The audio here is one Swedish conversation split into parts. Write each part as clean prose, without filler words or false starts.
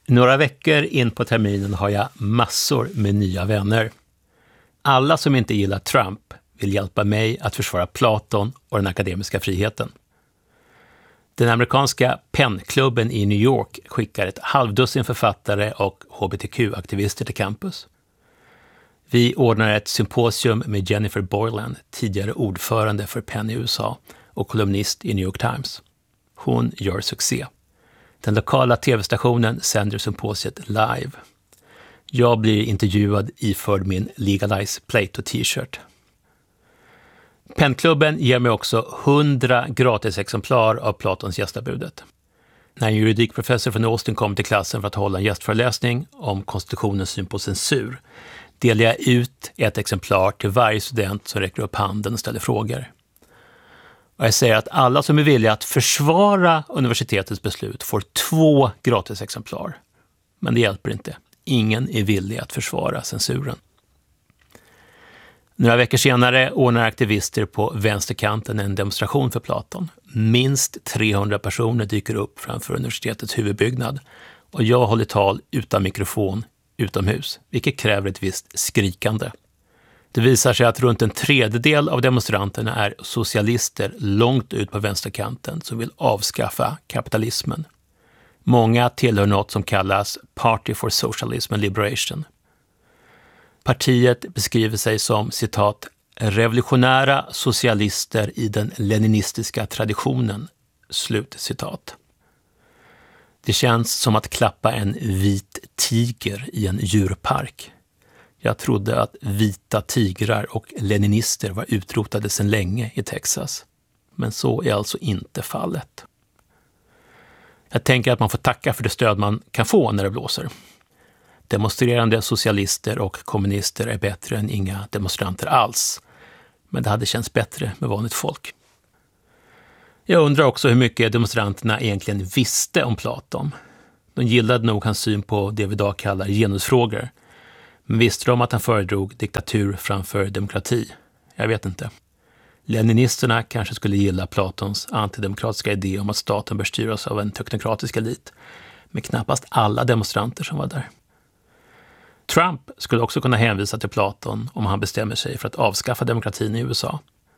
Några veckor in på terminen har jag massor med nya vänner. Alla som inte gillar Trump vill hjälpa mig att försvara Platon och den akademiska friheten. Den amerikanska Pennklubben i New York skickar ett halvdussin författare och hbtq-aktivister till campus. Vi ordnar ett symposium med Jennifer Boylan, tidigare ordförande för Penn i USA och kolumnist i New York Times. Hon gör succé. Den lokala tv-stationen sänder symposiet live. Jag blir intervjuad iförd min Legalize Plato-t-shirt. Pennklubben ger mig också 100 gratisexemplar av Platons gästabudet. När en juridikprofessor från Austin kom till klassen för att hålla en gästföreläsning om konstitutionens syn på censur delar jag ut ett exemplar till varje student som räcker upp handen och ställer frågor. Och jag säger att alla som är villiga att försvara universitetets beslut får 2 gratisexemplar. Men det hjälper inte. Ingen är villig att försvara censuren. Några veckor senare ordnar aktivister på vänsterkanten en demonstration för Platon. Minst 300 personer dyker upp framför universitetets huvudbyggnad och jag håller tal utan mikrofon utomhus, vilket kräver ett visst skrikande. Det visar sig att runt en tredjedel av demonstranterna är socialister långt ut på vänsterkanten som vill avskaffa kapitalismen. Många tillhör något som kallas Party for Socialism and Liberation. Partiet beskriver sig som, citat, revolutionära socialister i den leninistiska traditionen, slut citat. Det känns som att klappa en vit tiger i en djurpark. Jag trodde att vita tigrar och leninister var utrotade sedan länge i Texas. Men så är alltså inte fallet. Jag tänker att man får tacka för det stöd man kan få när det blåser. Demonstrerande socialister och kommunister är bättre än inga demonstranter alls. Men det hade känts bättre med vanligt folk. Jag undrar också hur mycket demonstranterna egentligen visste om Platon. De gillade nog hans syn på det vi idag kallar genusfrågor. Men visste de att han föredrog diktatur framför demokrati? Jag vet inte. Leninisterna kanske skulle gilla Platons antidemokratiska idé om att staten bör styras av en teknokratisk elit. Men knappast alla demonstranter som var där. Trump skulle också kunna hänvisa till Platon om han bestämmer sig för att avskaffa demokratin i USA.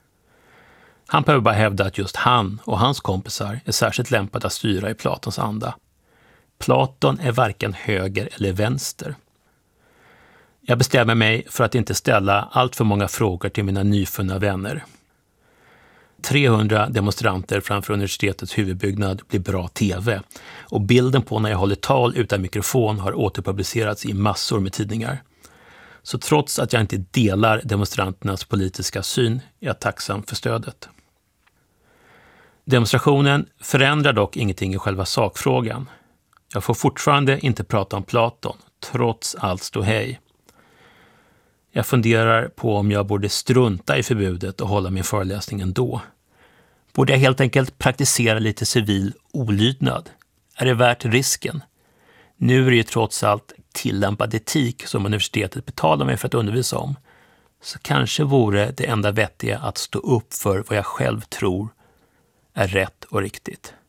Han behöver bara hävda att just han och hans kompisar är särskilt lämpade att styra i Platons anda. Platon är varken höger eller vänster. Jag bestämmer mig för att inte ställa allt för många frågor till mina nyfunna vänner. 300 demonstranter framför universitetets huvudbyggnad blir bra tv och bilden på när jag håller tal utan mikrofon har återpublicerats i massor med tidningar. Så trots att jag inte delar demonstranternas politiska syn är jag tacksam för stödet. Demonstrationen förändrar dock ingenting i själva sakfrågan. Jag får fortfarande inte prata om Platon, trots allt ståhej. Jag funderar på om jag borde strunta i förbudet och hålla min föreläsning ändå. Borde jag helt enkelt praktisera lite civil olydnad? Är det värt risken? Nu är det ju trots allt tillämpad etik som universitetet betalar mig för att undervisa om. Så kanske vore det enda vettiga att stå upp för vad jag själv tror är rätt och riktigt.